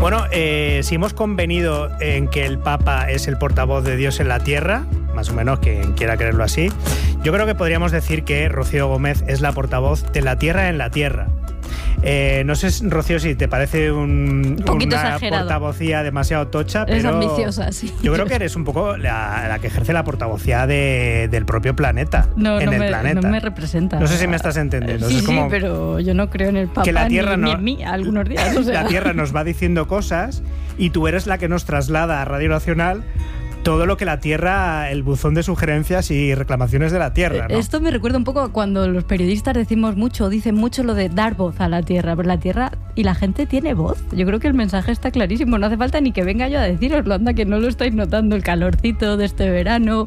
Bueno, si hemos convenido en que el Papa es el portavoz de Dios en la tierra, más o menos quien quiera creerlo así, yo creo que podríamos decir que Rocío Gómez es la portavoz de la tierra en la tierra. No sé, Rocío, si te parece una exagerado. portavocía demasiado tocha, pero es ambiciosa, sí. Yo creo que eres un poco la que ejerce la portavocía del propio planeta. No me representa. No sé si me estás entendiendo. Sí, es como pero yo no creo en el Papa que la tierra ni en mí algunos días. O sea. La Tierra nos va diciendo cosas y tú eres la que nos traslada a Radio Nacional todo lo que la Tierra, el buzón de sugerencias y reclamaciones de la Tierra, ¿no? Esto me recuerda un poco a cuando los periodistas dicen mucho lo de dar voz a la Tierra, pero la Tierra y la gente tiene voz. Yo creo que el mensaje está clarísimo, no hace falta ni que venga yo a deciroslo, anda que no lo estáis notando, el calorcito de este verano,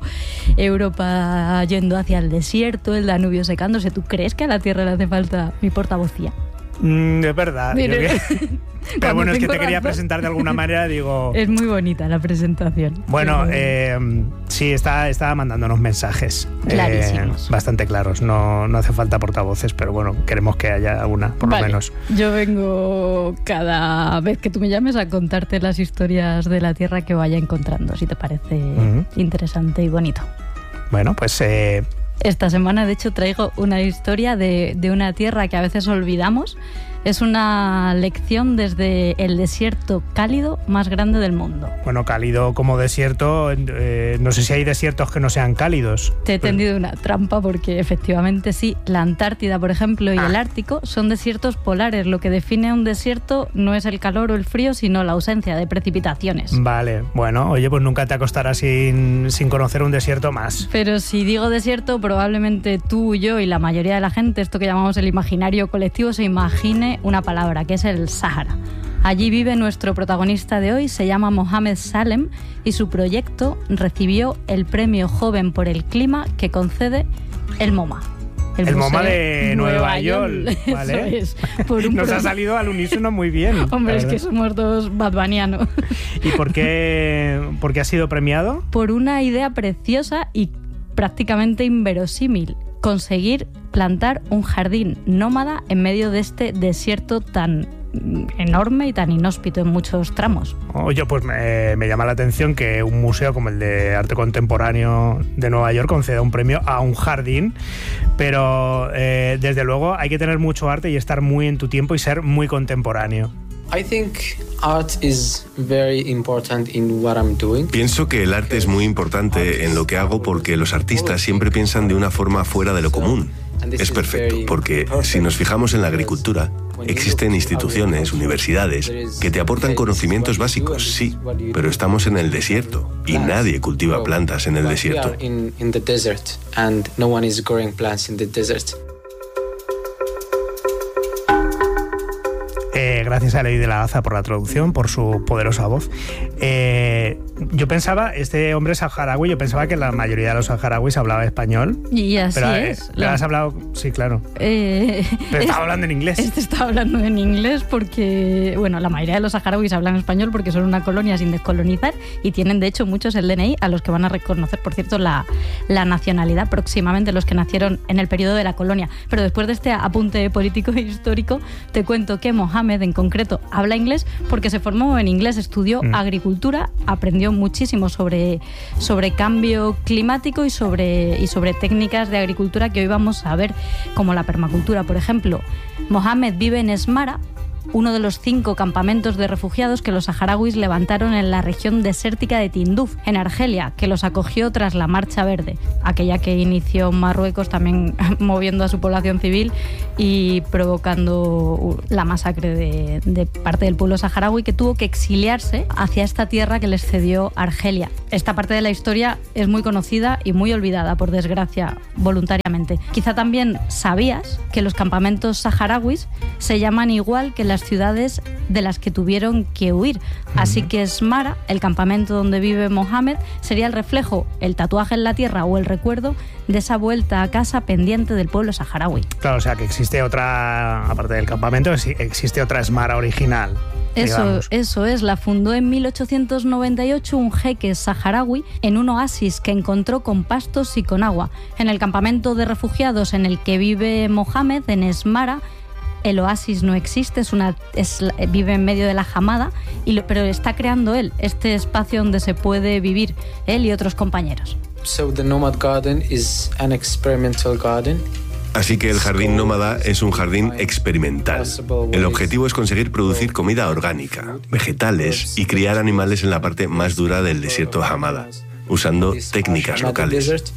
Europa yendo hacia el desierto, el Danubio secándose. ¿Tú crees que a la Tierra le hace falta mi portavocía? Es verdad. Pero bueno, es que te quería presentar de alguna manera, digo... Es muy bonita la presentación. Bueno, sí, estaba mandándonos mensajes. Clarísimos. Bastante claros. No hace falta portavoces, pero bueno, queremos que haya una, por lo menos. Yo vengo cada vez que tú me llames a contarte las historias de la Tierra que vaya encontrando, si te parece interesante y bonito. Bueno, pues... Esta semana, de hecho, traigo una historia de una tierra que a veces olvidamos. Es una lección desde el desierto cálido más grande del mundo. Bueno, cálido como desierto, no sé si hay desiertos que no sean cálidos. Te he tendido una trampa porque efectivamente sí, la Antártida, por ejemplo, y el Ártico son desiertos polares. Lo que define un desierto no es el calor o el frío, sino la ausencia de precipitaciones. Vale, bueno, oye, pues nunca te acostarás sin conocer un desierto más. Pero si digo desierto, probablemente tú, yo y la mayoría de la gente, esto que llamamos el imaginario colectivo, se imagine una palabra, que es el Sáhara. Allí vive nuestro protagonista de hoy, se llama Mohamed Salem y su proyecto recibió el Premio Joven por el Clima que concede el MoMA. El MoMA de Nueva York, ¿vale? Eso es. Nos ha salido al unísono muy bien. Hombre, es que somos dos badbanianos. ¿Y por qué ha sido premiado? Por una idea preciosa y prácticamente inverosímil. Conseguir plantar un jardín nómada en medio de este desierto tan enorme y tan inhóspito en muchos tramos. Oye, pues me llama la atención que un museo como el de Arte Contemporáneo de Nueva York conceda un premio a un jardín, pero desde luego hay que tener mucho arte y estar muy en tu tiempo y ser muy contemporáneo. Pienso que el arte es muy importante en lo que hago porque los artistas siempre piensan de una forma fuera de lo común. Es perfecto, porque si nos fijamos en la agricultura, existen instituciones, universidades, que te aportan conocimientos básicos, sí, pero estamos en el desierto y nadie cultiva plantas en el desierto. Gracias a Ley de la Haza por la traducción, por su poderosa voz. Yo pensaba, este hombre saharaui, yo pensaba que la mayoría de los saharauis hablaba español. Y así pero, es. ¿le has hablado? Sí, claro. Pero estaba hablando en inglés. Estaba hablando en inglés porque, bueno, la mayoría de los saharauis hablan español porque son una colonia sin descolonizar y tienen, de hecho, muchos el DNI a los que van a reconocer, por cierto, la nacionalidad próximamente, los que nacieron en el periodo de la colonia. Pero después de este apunte político e histórico, te cuento que Mohamed, en concreto, habla inglés porque se formó en inglés, estudió agricultura, aprendió muchísimo sobre cambio climático y sobre técnicas de agricultura que hoy vamos a ver, como la permacultura, por ejemplo. Mohamed vive en Esmara, uno de los 5 campamentos de refugiados que los saharauis levantaron en la región desértica de Tinduf, en Argelia, que los acogió tras la Marcha Verde, aquella que inició Marruecos, también moviendo a su población civil y provocando la masacre de parte del pueblo saharaui, que tuvo que exiliarse hacia esta tierra que les cedió Argelia. Esta parte de la historia es muy conocida y muy olvidada, por desgracia, voluntariamente. Quizá también sabías que los campamentos saharauis se llaman igual que las ciudades de las que tuvieron que huir. Así que Esmara, el campamento donde vive Mohamed, sería el reflejo, el tatuaje en la tierra o el recuerdo de esa vuelta a casa pendiente del pueblo saharaui. Claro, o sea que existe otra, aparte del campamento, existe otra Esmara original. Eso es, la fundó en 1898 un jeque saharaui en un oasis que encontró con pastos y con agua. En el campamento de refugiados en el que vive Mohamed, en Esmara, el oasis no existe, vive en medio de la Hamada, pero está creando él este espacio donde se puede vivir, él y otros compañeros. So the Nomad Garden is an experimental garden. Así que el jardín nómada es un jardín experimental. El objetivo es conseguir producir comida orgánica, vegetales y criar animales en la parte más dura del desierto Hamada, usando técnicas locales.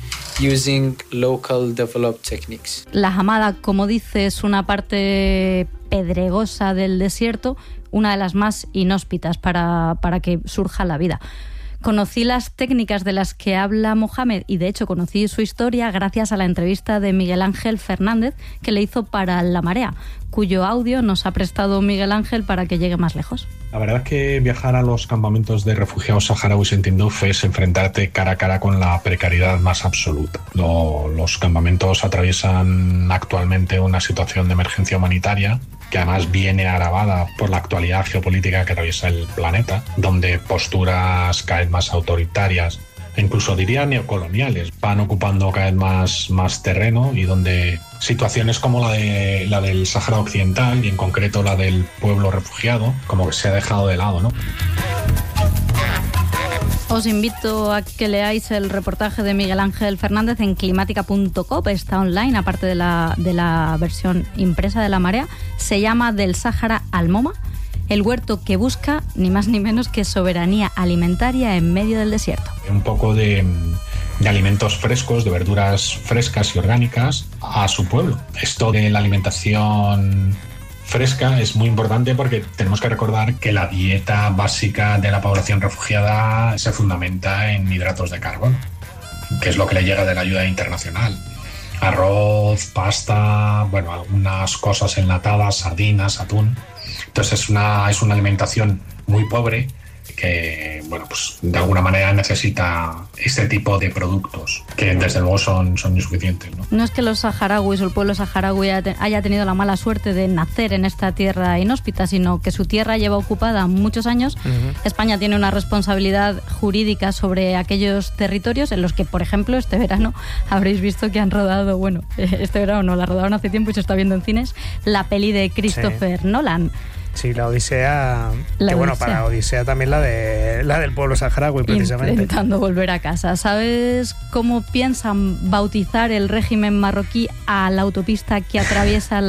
La Hamada, como dice, es una parte pedregosa del desierto, una de las más inhóspitas para que surja la vida. Conocí las técnicas de las que habla Mohamed y de hecho conocí su historia gracias a la entrevista de Miguel Ángel Fernández que le hizo para La Marea, cuyo audio nos ha prestado Miguel Ángel para que llegue más lejos. La verdad es que viajar a los campamentos de refugiados saharauis en Tinduf es enfrentarte cara a cara con la precariedad más absoluta. Los campamentos atraviesan actualmente una situación de emergencia humanitaria que además viene agravada por la actualidad geopolítica que atraviesa el planeta, donde posturas cada vez más autoritarias, e incluso diría neocoloniales, van ocupando cada vez más terreno y donde situaciones como la del Sáhara Occidental y en concreto la del pueblo refugiado, como que se ha dejado de lado, ¿no? Os invito a que leáis el reportaje de Miguel Ángel Fernández en climática.com, está online, aparte de la versión impresa de La Marea. Se llama Del Sáhara al MoMA, el huerto que busca ni más ni menos que soberanía alimentaria en medio del desierto. Un poco de alimentos frescos, de verduras frescas y orgánicas a su pueblo. Esto de la alimentación fresca es muy importante porque tenemos que recordar que la dieta básica de la población refugiada se fundamenta en hidratos de carbono, que es lo que le llega de la ayuda internacional. Arroz, pasta, bueno, algunas cosas enlatadas, sardinas, atún. Entonces es una alimentación muy pobre que, bueno, pues de alguna manera necesita este tipo de productos que desde luego son insuficientes, ¿no? No es que los saharauis o el pueblo saharaui haya tenido la mala suerte de nacer en esta tierra inhóspita, sino que su tierra lleva ocupada muchos años. España tiene una responsabilidad jurídica sobre aquellos territorios en los que, por ejemplo, este verano habréis visto que han rodado, bueno, este verano no, la rodaron hace tiempo y se está viendo en cines, la peli de Christopher Nolan. Sí, la Odisea, bueno, para Odisea también la del pueblo saharaui, precisamente. Intentando volver a casa. ¿Sabes cómo piensan bautizar el régimen marroquí a la autopista que atraviesa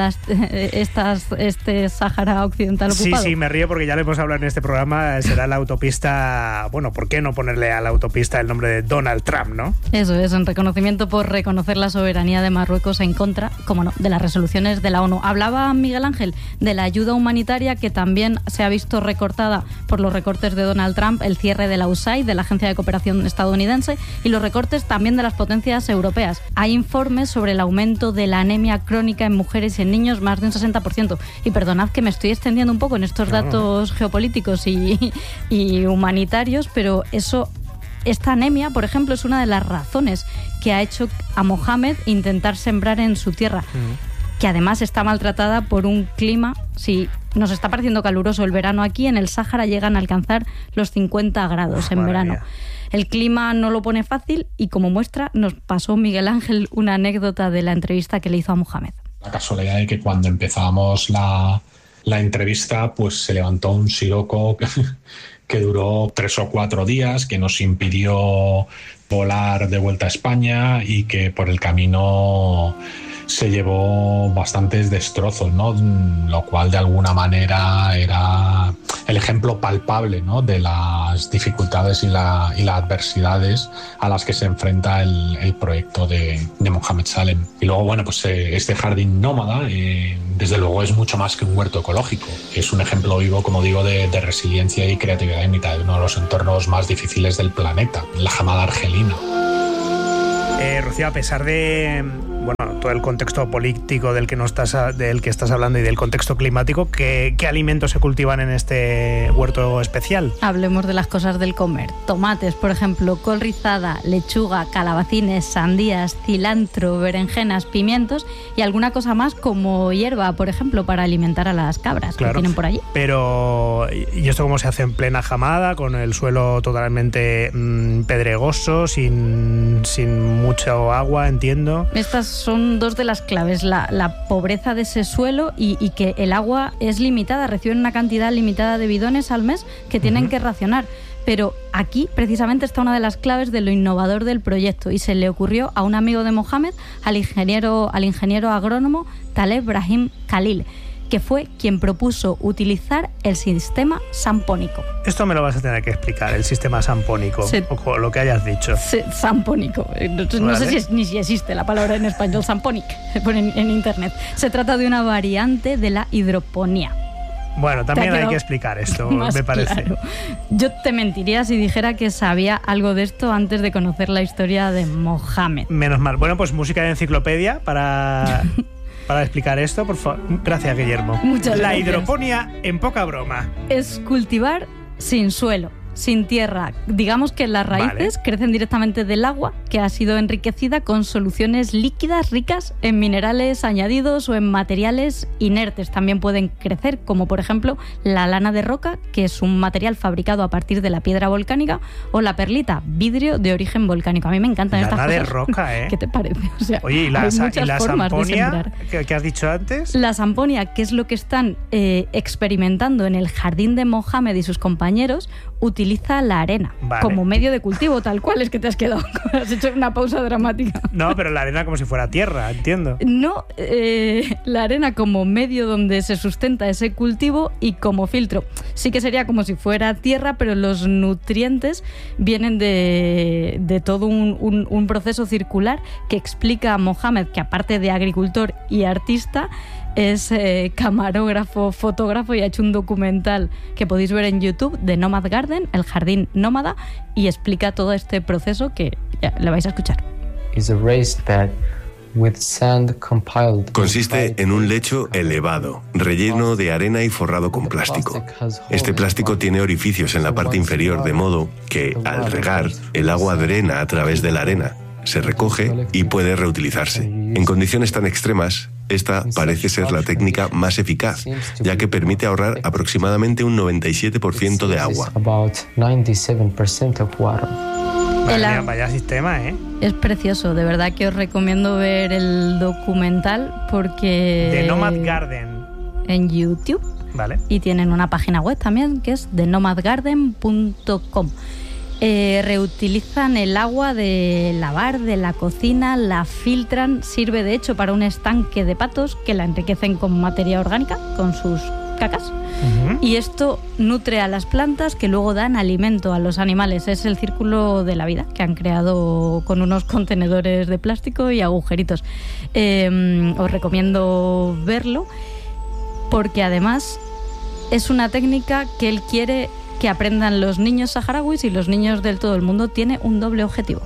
este Sáhara Occidental ocupado? Sí, me río porque ya lo hemos hablado en este programa, será la autopista, bueno, ¿por qué no ponerle a la autopista el nombre de Donald Trump, no? Eso es, en reconocimiento por reconocer la soberanía de Marruecos en contra, como no, de las resoluciones de la ONU. Hablaba Miguel Ángel de la ayuda humanitaria que también se ha visto recortada por los recortes de Donald Trump, el cierre de la USAID, de la Agencia de Cooperación Estadounidense, y los recortes también de las potencias europeas. Hay informes sobre el aumento de la anemia crónica en mujeres y en niños, más de un 60%. Y perdonad que me estoy extendiendo un poco en estos datos geopolíticos y humanitarios, pero esta anemia, por ejemplo, es una de las razones que ha hecho a Mohamed intentar sembrar en su tierra, que además está maltratada por un clima. Si nos está pareciendo caluroso el verano aquí, en el Sáhara llegan a alcanzar los 50 grados en verano. Mía. El clima no lo pone fácil y como muestra nos pasó Miguel Ángel una anécdota de la entrevista que le hizo a Mohamed. La casualidad de que cuando empezábamos la entrevista, pues se levantó un siroco que duró 3 o 4 días, que nos impidió volar de vuelta a España y que por el camino se llevó bastantes destrozos, ¿no? Lo cual de alguna manera era el ejemplo palpable, ¿no?, de las dificultades y las adversidades a las que se enfrenta el proyecto de Mohamed Salem. Y luego, bueno, pues este jardín nómada desde luego es mucho más que un huerto ecológico. Es un ejemplo vivo, como digo, de resiliencia y creatividad en mitad de uno de los entornos más difíciles del planeta, la Hamada argelina. Rocío, a pesar de todo el contexto político del que estás hablando y del contexto climático, ¿qué alimentos se cultivan en este huerto especial? Hablemos de las cosas del comer. Tomates, por ejemplo, col rizada, lechuga, calabacines, sandías, cilantro, berenjenas, pimientos y alguna cosa más como hierba, por ejemplo, para alimentar a las cabras, claro, que tienen por allí. Pero, ¿y esto cómo se hace en plena Hamada, con el suelo totalmente pedregoso, sin mucho agua, entiendo? Estas son son dos de las claves, la pobreza de ese suelo y que el agua es limitada, reciben una cantidad limitada de bidones al mes que tienen que racionar. Pero aquí precisamente está una de las claves de lo innovador del proyecto y se le ocurrió a un amigo de Mohamed, al ingeniero agrónomo Taleb Brahim Khalil, que fue quien propuso utilizar el sistema sampónico. Esto me lo vas a tener que explicar, el sistema sampónico, o lo que hayas dicho. Sampónico. No sé ni si existe la palabra en español sampónic, en internet. Se trata de una variante de la hidroponía. Bueno, también hay que explicar esto, me parece. Claro. Yo te mentiría si dijera que sabía algo de esto antes de conocer la historia de Mohamed. Menos mal. Bueno, pues música de enciclopedia para explicar esto, por favor. Gracias, Guillermo. Muchas gracias. La hidroponía en poca broma. Es cultivar sin suelo, sin tierra. Digamos que las raíces crecen directamente del agua, que ha sido enriquecida con soluciones líquidas ricas en minerales añadidos o en materiales inertes. También pueden crecer, como por ejemplo la lana de roca, que es un material fabricado a partir de la piedra volcánica, o la perlita, vidrio de origen volcánico. A mí me encantan estas cosas. Lana de roca, ¿eh? ¿Qué te parece? O sea, oye, ¿y la samponia que has dicho antes? La samponia, que es lo que están experimentando en el jardín de Mohamed y sus compañeros, utiliza la arena como medio de cultivo, tal cual. Es que te has quedado, has hecho una pausa dramática. No, pero la arena como si fuera tierra, entiendo. No, la arena como medio donde se sustenta ese cultivo y como filtro. Sí que sería como si fuera tierra, pero los nutrientes vienen de todo un proceso circular que explica a Mohamed, que aparte de agricultor y artista, es camarógrafo, fotógrafo y ha hecho un documental que podéis ver en YouTube de Nomad Garden, el jardín nómada, y explica todo este proceso que ya le vais a escuchar. Consiste en un lecho elevado, relleno de arena y forrado con plástico. Este plástico tiene orificios en la parte inferior, de modo que, al regar, el agua drena a través de la arena, se recoge y puede reutilizarse. En condiciones tan extremas, esta parece ser la técnica más eficaz, ya que permite ahorrar aproximadamente un 97% de agua. Vaya sistema, ¿eh? Es precioso, de verdad que os recomiendo ver el documental porque... De Nomad Garden. En YouTube. Vale. Y tienen una página web también que es thenomadgarden.com. Reutilizan el agua de lavar, de la cocina, la filtran, sirve de hecho para un estanque de patos que la enriquecen con materia orgánica, con sus cacas. Y esto nutre a las plantas que luego dan alimento a los animales. Es el círculo de la vida que han creado con unos contenedores de plástico y agujeritos. Os recomiendo verlo porque además es una técnica que él quiere que aprendan los niños saharauis y los niños del todo el mundo. Tiene un doble objetivo.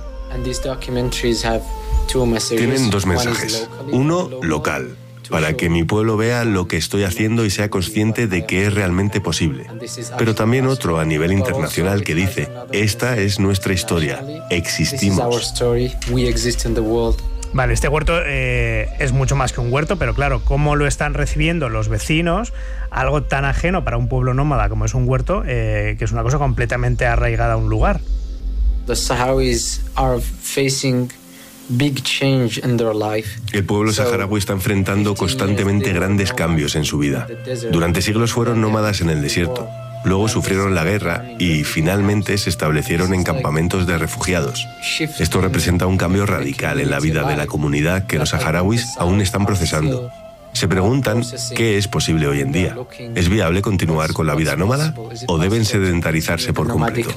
Tienen dos mensajes. Uno, local, para que mi pueblo vea lo que estoy haciendo y sea consciente de que es realmente posible. Pero también otro a nivel internacional que dice, esta es nuestra historia, existimos. Vale, este huerto es mucho más que un huerto, pero claro, ¿cómo lo están recibiendo los vecinos? Algo tan ajeno para un pueblo nómada como es un huerto, que es una cosa completamente arraigada a un lugar. El pueblo saharaui está enfrentando constantemente grandes cambios en su vida. Durante siglos fueron nómadas en el desierto. Luego sufrieron la guerra y finalmente se establecieron en campamentos de refugiados. Esto representa un cambio radical en la vida de la comunidad que los saharauis aún están procesando. Se preguntan qué es posible hoy en día. ¿Es viable continuar con la vida nómada o deben sedentarizarse por completo?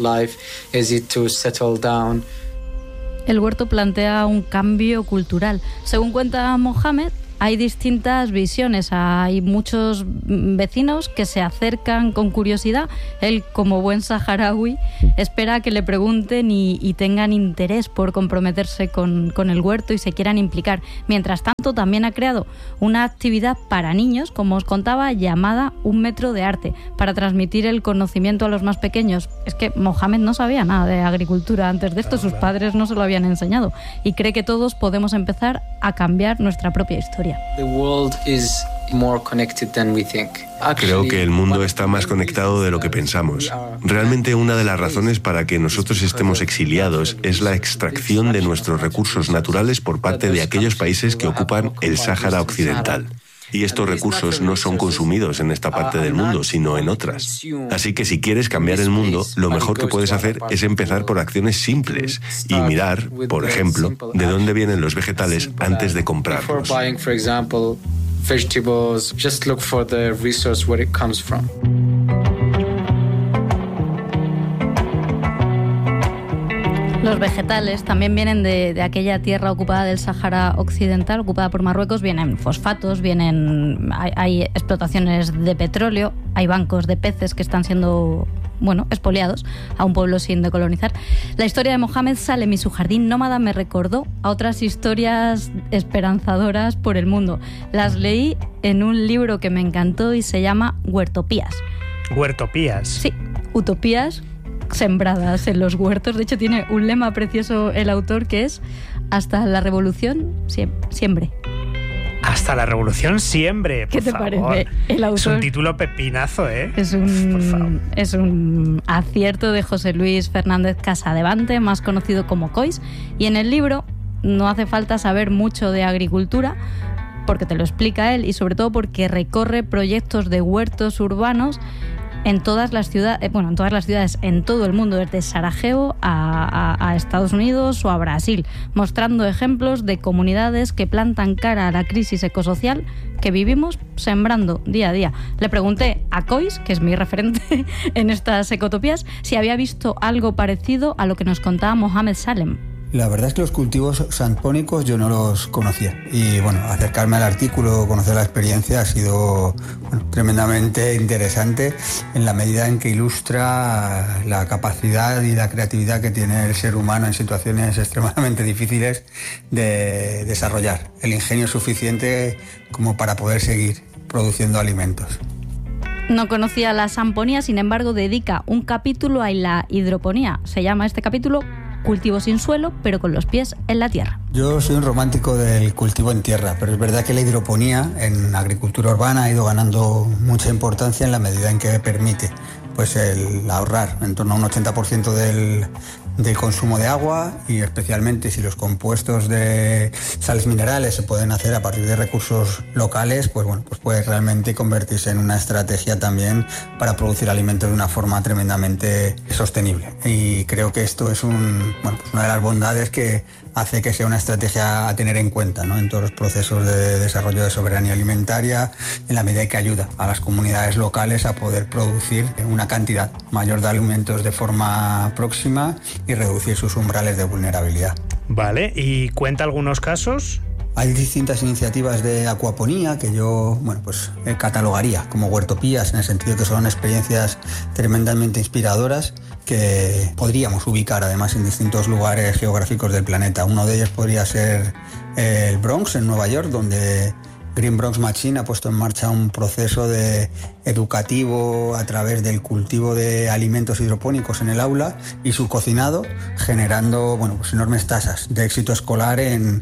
El huerto plantea un cambio cultural. Según cuenta Mohamed, hay distintas visiones, hay muchos vecinos que se acercan con curiosidad. Él, como buen saharaui, espera que le pregunten y tengan interés por comprometerse con el huerto y se quieran implicar. Mientras tanto, también ha creado una actividad para niños, como os contaba, llamada Un Metro de Arte, para transmitir el conocimiento a los más pequeños. Es que Mohamed no sabía nada de agricultura antes de esto, sus padres no se lo habían enseñado, y cree que todos podemos empezar a cambiar nuestra propia historia. more connected than we think. Creo que el mundo está más conectado de lo que pensamos. Realmente una de las razones para que nosotros estemos exiliados es la extracción de nuestros recursos naturales por parte de aquellos países que ocupan el Sáhara Occidental. Y estos recursos no son consumidos en esta parte del mundo, sino en otras. Así que si quieres cambiar el mundo, lo mejor que puedes hacer es empezar por acciones simples y mirar, por ejemplo, de dónde vienen los vegetales antes de comprarlos. Vegetables, just look for the resource where it comes from. Los vegetales también vienen de aquella tierra ocupada del Sáhara Occidental, ocupada por Marruecos. Vienen fosfatos, hay explotaciones de petróleo, hay bancos de peces que están siendo expoliados a un pueblo sin decolonizar. La historia de Mohamed Salem y su jardín nómada me recordó a otras historias esperanzadoras por el mundo. Las leí en un libro que me encantó y se llama Huertopías. ¿Huertopías? Sí, utopías sembradas en los huertos. De hecho, tiene un lema precioso el autor que es: hasta la revolución, siembre. Hasta la revolución siempre. ¿Qué te parece? El autor, es un título pepinazo, ¿eh? Es un acierto de José Luis Fernández Casadevante, más conocido como Cois. Y en el libro no hace falta saber mucho de agricultura, porque te lo explica él, y sobre todo porque recorre proyectos de huertos urbanos en todas las ciudades, en todo el mundo, desde Sarajevo a Estados Unidos o a Brasil, mostrando ejemplos de comunidades que plantan cara a la crisis ecosocial que vivimos sembrando día a día. Le pregunté a Cois, que es mi referente en estas ecotopías, si había visto algo parecido a lo que nos contaba Mohamed Salem. La verdad es que los cultivos sanpónicos yo no los conocía y acercarme al artículo, conocer la experiencia ha sido tremendamente interesante en la medida en que ilustra la capacidad y la creatividad que tiene el ser humano en situaciones extremadamente difíciles de desarrollar el ingenio suficiente como para poder seguir produciendo alimentos. No conocía la samponía, sin embargo dedica un capítulo a la hidroponía. Se llama este capítulo Cultivo sin suelo, pero con los pies en la tierra. Yo soy un romántico del cultivo en tierra, pero es verdad que la hidroponía en agricultura urbana ha ido ganando mucha importancia en la medida en que permite el ahorrar en torno a un 80% del consumo de agua, y especialmente si los compuestos de sales minerales se pueden hacer a partir de recursos locales, pues puede realmente convertirse en una estrategia también para producir alimentos de una forma tremendamente sostenible. Y creo que esto es una de las bondades que hace que sea una estrategia a tener en cuenta, ¿no?, en todos los procesos de desarrollo de soberanía alimentaria, en la medida que ayuda a las comunidades locales a poder producir una cantidad mayor de alimentos de forma próxima y reducir sus umbrales de vulnerabilidad. Vale, ¿y cuenta algunos casos? Hay distintas iniciativas de acuaponía que yo catalogaría como huertopías, en el sentido que son experiencias tremendamente inspiradoras que podríamos ubicar además en distintos lugares geográficos del planeta. Uno de ellos podría ser el Bronx, en Nueva York, donde Green Bronx Machine ha puesto en marcha un proceso educativo a través del cultivo de alimentos hidropónicos en el aula y su cocinado, generando enormes tasas de éxito escolar en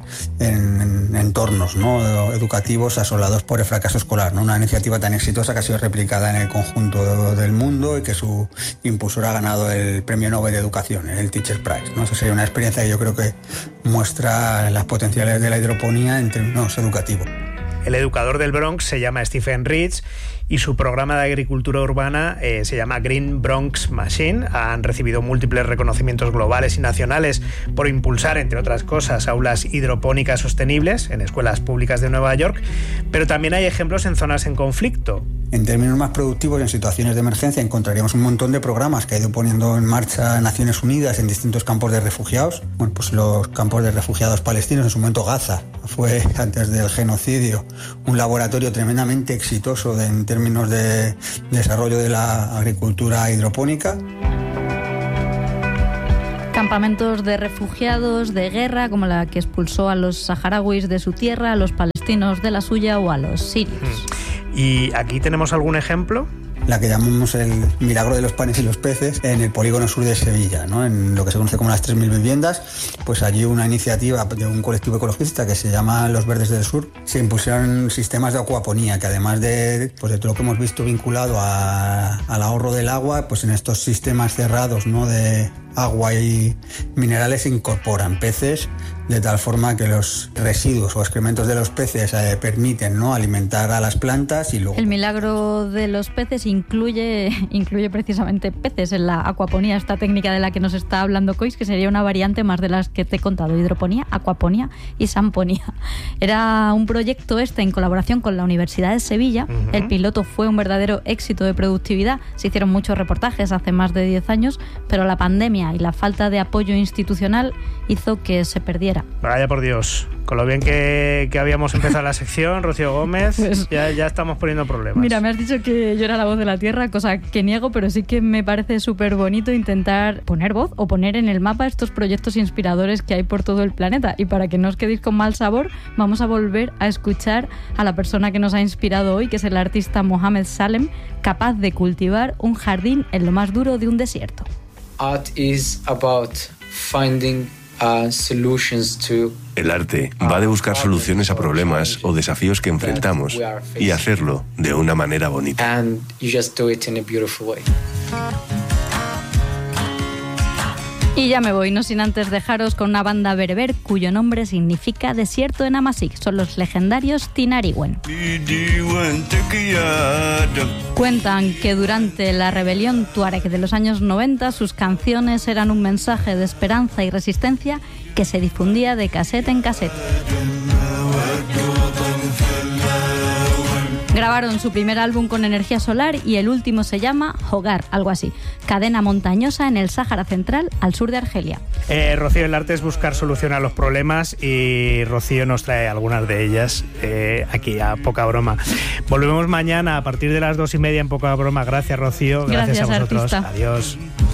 entornos educativos asolados por el fracaso escolar, ¿no? Una iniciativa tan exitosa que ha sido replicada en el conjunto del mundo y que su impulsor ha ganado el Premio Nobel de Educación, el Teacher's Prize, ¿no? Eso sería una experiencia que yo creo que muestra las potencialidades de la hidroponía en términos educativos. El educador del Bronx se llama Stephen Rich y su programa de agricultura urbana se llama Green Bronx Machine. Han recibido múltiples reconocimientos globales y nacionales por impulsar, entre otras cosas, aulas hidropónicas sostenibles en escuelas públicas de Nueva York, pero también hay ejemplos en zonas en conflicto. En términos más productivos, en situaciones de emergencia, encontraríamos un montón de programas que ha ido poniendo en marcha Naciones Unidas en distintos campos de refugiados. Los campos de refugiados palestinos, en su momento Gaza, fue, antes del genocidio, un laboratorio tremendamente exitoso en términos de desarrollo de la agricultura hidropónica. Campamentos de refugiados de guerra, como la que expulsó a los saharauis de su tierra, a los palestinos de la suya o a los sirios. ¿Y aquí tenemos algún ejemplo? la que llamamos el milagro de los panes y los peces, en el polígono sur de Sevilla, ¿no? En lo que se conoce como las 3.000 viviendas. Pues allí una iniciativa de un colectivo ecologista que se llama Los Verdes del Sur, se impusieron sistemas de acuaponía, que además de todo lo que hemos visto vinculado al ahorro del agua, pues en estos sistemas cerrados, ¿no?, de agua y minerales se incorporan peces, de tal forma que los residuos o excrementos de los peces permiten, ¿no?, alimentar a las plantas y luego... El milagro de los peces incluye precisamente peces en la acuaponía, esta técnica de la que nos está hablando Kois, que sería una variante más de las que te he contado: hidroponía, acuaponía y samponía. Era un proyecto en colaboración con la Universidad de Sevilla. El piloto fue un verdadero éxito de productividad. Se hicieron muchos reportajes hace más de 10 años, pero la pandemia y la falta de apoyo institucional hizo que se perdiera. Vaya por Dios, con lo bien que habíamos empezado la sección, Rocío Gómez, pues, ya estamos poniendo problemas. Mira, me has dicho que yo era la voz de la Tierra, cosa que niego, pero sí que me parece súper bonito intentar poner voz o poner en el mapa estos proyectos inspiradores que hay por todo el planeta. Y para que no os quedéis con mal sabor, vamos a volver a escuchar a la persona que nos ha inspirado hoy, que es el artista Mohamed Salem, capaz de cultivar un jardín en lo más duro de un desierto. Art is about finding solutions to... El arte va de buscar soluciones a problemas o desafíos que enfrentamos y hacerlo de una manera bonita. And you just do it in a beautiful way. Y ya me voy, no sin antes dejaros con una banda bereber cuyo nombre significa desierto en Amasí. Son los legendarios Tinariwen. Cuentan que durante la rebelión tuareg de los años 90 sus canciones eran un mensaje de esperanza y resistencia que se difundía de casete en casete. Grabaron su primer álbum con energía solar y el último se llama Hogar, algo así. Cadena montañosa en el Sáhara Central, al sur de Argelia. Rocío, el arte es buscar solución a los problemas y Rocío nos trae algunas de ellas aquí a Poca Broma. Volvemos mañana a partir de las 2:30 en Poca Broma. Gracias, Rocío. Gracias a vosotros. Artista. Adiós.